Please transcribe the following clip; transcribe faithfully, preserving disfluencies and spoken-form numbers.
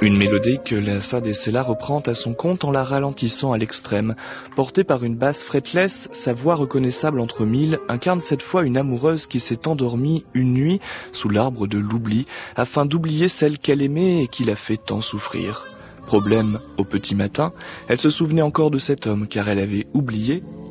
Une mélodie que Lassa de Sela reprend à son compte en la ralentissant à l'extrême. Portée par une basse fretless, sa voix reconnaissable entre mille incarne cette fois une amoureuse qui s'est endormie une nuit sous l'arbre de l'oubli, afin d'oublier celle qu'elle aimait et qui l'a fait tant souffrir. Problème, au petit matin, elle se souvenait encore de cet homme car elle avait oublié